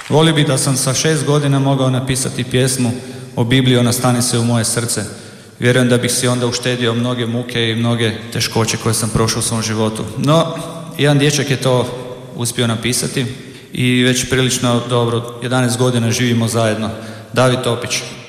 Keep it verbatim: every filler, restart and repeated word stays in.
Volio bih da sam sa šest godina mogao napisati pjesmu o Bibliji, ona stani se u moje srce. Vjerujem da bih si onda uštedio mnoge muke i mnoge teškoće koje sam prošao u svom životu. No, jedan dječak je to uspio napisati i već prilično dobro, jedanaest godina živimo zajedno. David Topić.